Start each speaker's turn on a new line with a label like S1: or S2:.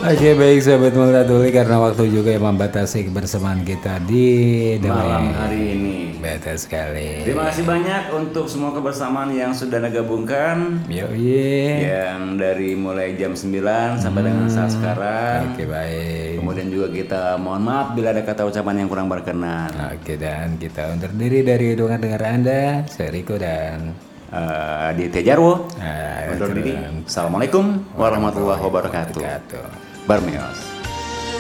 S1: Oke baik sahabat Multatuli, karena waktu juga yang membatasi kebersamaan kita di
S2: Malam hari ini.
S1: Betul sekali.
S2: Terima kasih banyak untuk semua kebersamaan yang sudah digabungkan.
S1: Yoi.
S2: Yang dari mulai jam 9 sampai dengan saat sekarang.
S1: Oke baik.
S2: Kemudian juga kita mohon maaf bila ada kata ucapan yang kurang berkenan.
S1: Oke, dan kita undur diri dari dengar Anda. Saya Riko dan
S2: Di Tejarwo.
S1: Nah,
S2: Undur diri. Assalamualaikum warahmatullahi wabarakatuh. Barmeos.